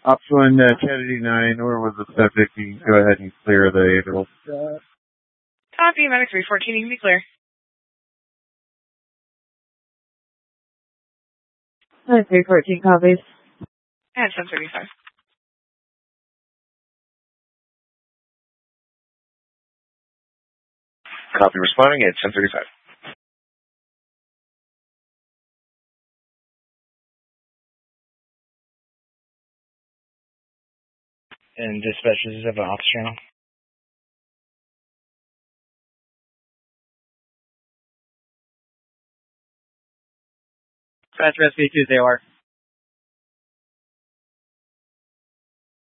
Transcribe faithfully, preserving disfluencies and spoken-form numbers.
Ops one, uh, Kennedy nine, or was the subject? You can go ahead and clear the April. Copy, Medic three fourteen, you can be clear. Medic three fourteen copies. And ten thirty-five. Copy, responding at ten thirty-five. And dispatchers have an ops channel. Fast Rescue two, they are.